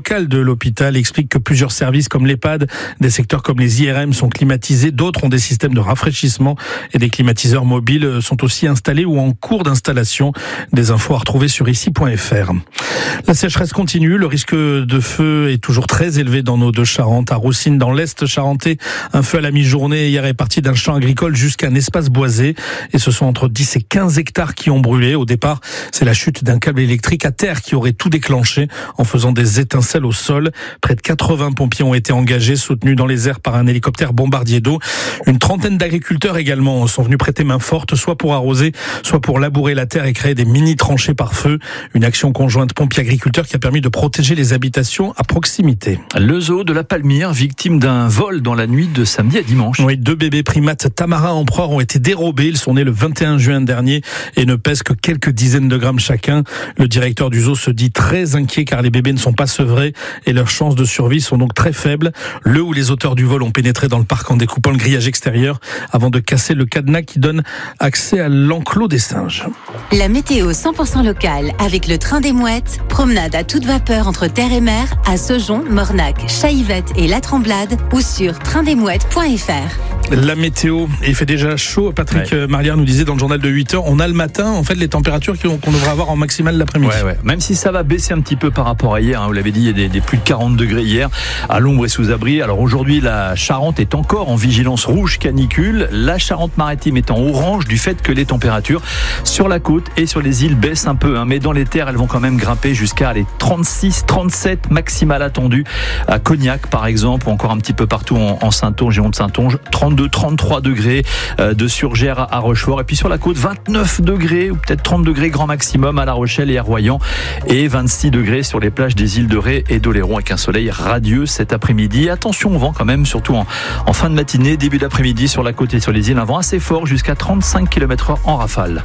local de l'hôpital explique que plusieurs services comme l'EHPAD, des secteurs comme les IRM sont climatisés, d'autres ont des systèmes de rafraîchissement et des climatiseurs mobiles sont aussi installés ou en cours d'installation. Des infos à retrouver sur ici.fr. La sécheresse continue, le risque de feu est toujours très élevé dans nos deux Charentes. À Roussines, dans l'Est charentais, un feu à la mi-journée hier est parti d'un champ agricole jusqu'à un espace boisé et ce sont entre 10 et 15 hectares qui ont brûlé. Au départ, c'est la chute d'un câble électrique à terre qui aurait tout déclenché en faisant des étincelles au sol. Près de 80 pompiers ont été engagés, soutenus dans les airs par un hélicoptère bombardier d'eau. Une trentaine d'agriculteurs également sont venus prêter main forte, soit pour arroser, soit pour labourer la terre et créer des mini-tranchées par feu. Une action conjointe pompiers-agriculteurs qui a permis de protéger les habitations à proximité. Le zoo de la Palmyre, victime d'un vol dans la nuit de samedi à dimanche. Oui, 2 bébés primates tamarins empereurs ont été dérobés. Ils sont nés le 21 juin dernier et ne pèsent que quelques dizaines de grammes chacun. Le directeur du zoo se dit très inquiet car les bébés ne sont pas sevrés et leurs chances de survie sont donc très faibles. Le ou les auteurs du vol ont pénétré dans le parc en découpant le grillage extérieur avant de casser le cadenas qui donne accès à l'enclos des singes. La météo 100% locale avec le train des mouettes. Promenade à toute vapeur entre terre et mer à Saujon, Mornac, Chaillevette et La Tremblade ou sur traindesmouettes.fr. La météo, il fait déjà chaud. Patrick Marlière nous disait dans le journal de 8h, on a le matin en fait les températures qu'on devrait avoir en maximale l'après-midi. Ouais. Même si ça va baisser un petit peu par rapport à hier, vous l'avez dit, il y a des plus de 40 degrés hier à l'ombre et sous abri. Alors aujourd'hui, la Charente est encore en vigilance rouge canicule. La Charente-Maritime est en orange du fait que les températures sur la côte et sur les îles baissent un peu. Mais dans les terres, elles vont quand même grimper jusqu'à les 36, 37 maximales attendues à Cognac par exemple, ou encore un petit peu partout en Saintonge et Honde-Saintonge. 32, 33 degrés de Surgères à Rochefort. Et puis sur la côte, 29 degrés ou peut-être 30 degrés grand maximum à La Rochelle et à Royan. Et 26 degrés sur les plages des îles de Ré et d'Oléron avec un soleil radieux cet après-midi. Attention au vent quand même, surtout en fin de matinée, début d'après-midi sur la côte et sur les îles. Un vent assez fort jusqu'à 35 km/h en rafale.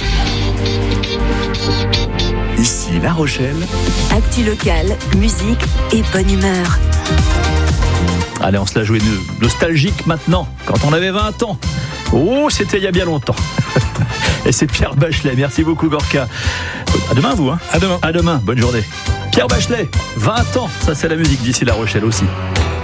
Ici La Rochelle. Actu local, musique et bonne humeur. Allez, on se la jouait nostalgique maintenant, quand on avait 20 ans. Oh, c'était il y a bien longtemps. Et c'est Pierre Bachelet. Merci beaucoup, Gorka. À demain, vous. À demain. À demain. Bonne journée. Pierre Bachelet, 20 ans. Ça, c'est la musique d'ici La Rochelle aussi.